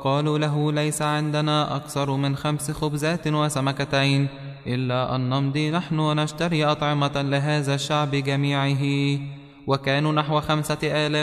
قالوا له: ليس عندنا أكثر من 5 خبزات وسمكتين، إلا أن نمضي نحن ونشتري أطعمة لهذا الشعب جميعه. وكانوا نحو 5000